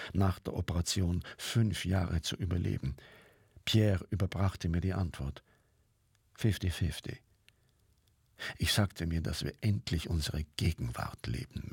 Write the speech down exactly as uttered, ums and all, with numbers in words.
nach der Operation fünf Jahre zu überleben. Pierre überbrachte mir die Antwort. fünfzig fünfzig. Ich sagte mir, dass wir endlich unsere Gegenwart leben